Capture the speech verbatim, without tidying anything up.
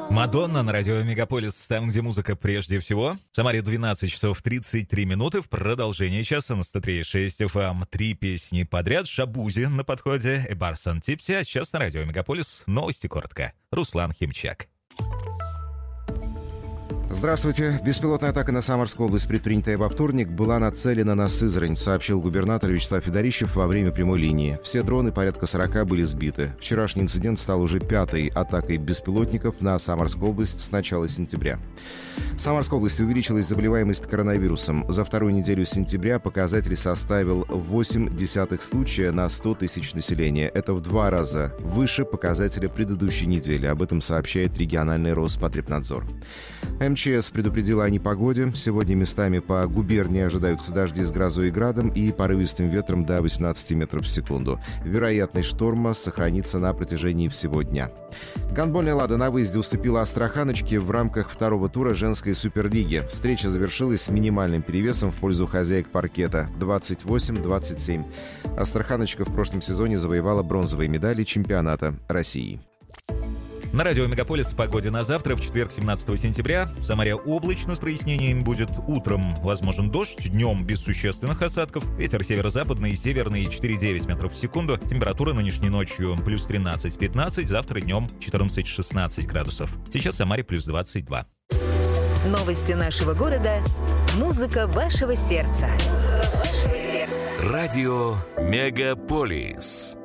Мадонна на радио Мегаполис, там, где музыка прежде всего. В Самаре двенадцать часов тридцать три минуты. В продолжение часа на сто три и шесть эф эм. Три песни подряд. Шабузи на подходе. Эбар Сантипси. А сейчас на радио Мегаполис новости коротко. Руслан Химчак. Здравствуйте. Беспилотная атака на Самарскую область, предпринятая во вторник, была нацелена на Сызрань, сообщил губернатор Вячеслав Федорищев во время прямой линии. Все дроны, порядка сорока, были сбиты. Вчерашний инцидент стал уже пятой атакой беспилотников на Самарскую область с начала сентября. В Самарской области увеличилась заболеваемость коронавирусом. За вторую неделю сентября показатель составил восемь десятых случая на сто тысяч населения. Это в два раза выше показателя предыдущей недели. Об этом сообщает региональный Роспотребнадзор. эм че эс предупредила о непогоде. Сегодня местами по губернии ожидаются дожди с грозой и градом и порывистым ветром до восемнадцати метров в секунду. Вероятность шторма сохранится на протяжении всего дня. Гандбольная «Лада» на выезде уступила «Астраханочке» в рамках второго тура женской суперлиги. Встреча завершилась с минимальным перевесом в пользу хозяек паркета – двадцать восемь двадцать семь. «Астраханочка» в прошлом сезоне завоевала бронзовые медали чемпионата России. На радио Мегаполис в погоде на завтра, в четверг, семнадцатого сентября. В Самаре облачно с прояснением будет. Утром возможен дождь, днем без существенных осадков. Ветер северо-западный и северный четыре девять метров в секунду. Температура нынешней ночью плюс тринадцать пятнадцать, завтра днем четырнадцать шестнадцать градусов. Сейчас в Самаре плюс двадцать два. Новости нашего города. Музыка вашего сердца. Музыка вашего сердца. Радио Мегаполис.